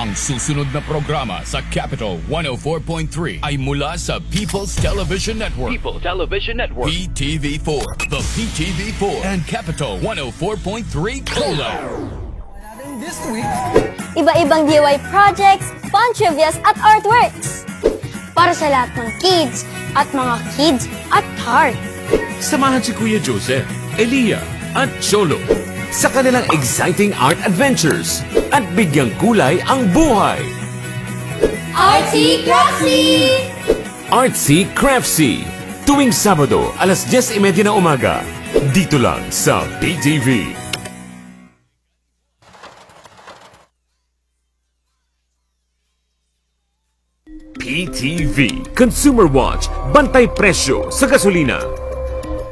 Ang susunod na programa sa Capital 104.3 ay mula sa People's Television Network. People Television Network. PTV4, the PTV4 and Capital 104.3 collab. This week, Iba-ibang DIY projects, fun trivias at artworks. Para sa lahat ng kids at mga kids at heart. Samahan si Kuya Joseph, Elia at Cholo sa kanilang exciting art adventures at bigyang kulay ang buhay. Artsy Craftsy! Artsy Craftsy, tuwing Sabado alas 10:30 na umaga, dito lang sa PTV. PTV Consumer Watch, bantay presyo sa gasolina.